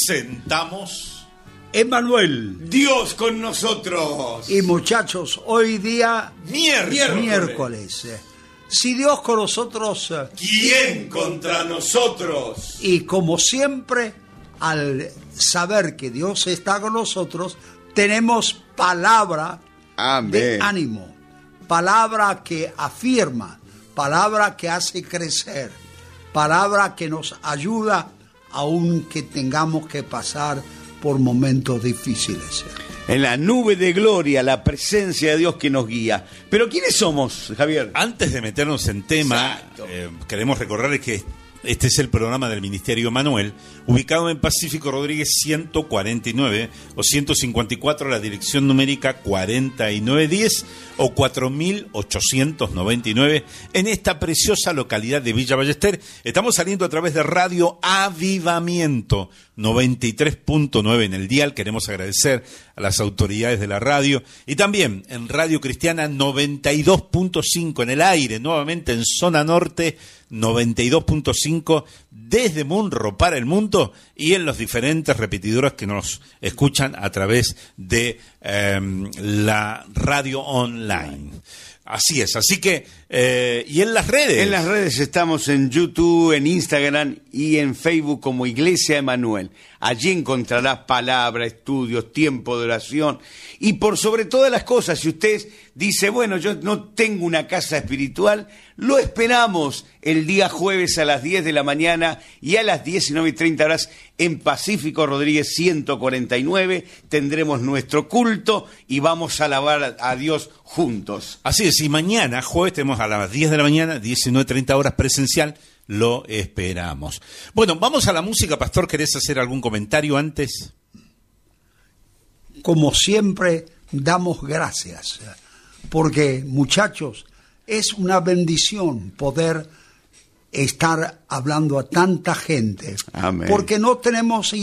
presentamos Emmanuel, Dios con nosotros. y muchachos, hoy día miércoles. Si Dios con nosotros, ¿Quién contra nosotros? y como siempre, al saber que Dios está con nosotros, tenemos palabra de ánimo, palabra que afirma, palabra que hace crecer, palabra que nos ayuda aunque tengamos que pasar por momentos difíciles. En la nube de gloria, la presencia de Dios que nos guía. Pero ¿quiénes somos, Javier? Antes de meternos en tema, queremos recordarles que este es el programa del Ministerio Emanuel, ubicado en Pacífico Rodríguez 149 o 154, la dirección numérica 4910 o 4899, en esta preciosa localidad de Villa Ballester. Estamos saliendo a través de Radio Avivamiento 93.9 en el dial. Queremos agradecer a las autoridades de la radio, y también en Radio Cristiana 92.5 en el aire, nuevamente en zona norte 92.5 desde Munro para el mundo, y en los diferentes repetidores que nos escuchan a través de la radio online. Así es, así que, y en las redes. En las redes estamos en YouTube, en Instagram y en Facebook como Iglesia Emanuel. Allí encontrarás palabra, estudios, tiempo de oración. Y por sobre todas las cosas, si usted dice, bueno, yo no tengo una casa espiritual, lo esperamos el día jueves a las 10 de la mañana y a las 19:30 en Pacífico Rodríguez 149. Tendremos nuestro culto y vamos a alabar a Dios juntos. Así es, y mañana, jueves, tenemos a las 10 de la mañana, 19:30 presencial. Lo esperamos. Bueno, vamos a la música. Pastor, ¿querés hacer algún comentario antes? Como siempre, damos gracias, porque, muchachos, es una bendición poder estar hablando a tanta gente. Amén. Porque no tenemos